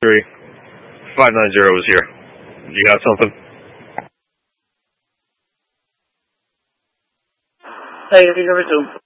3. 590 is here. You got something? Hey, number 2.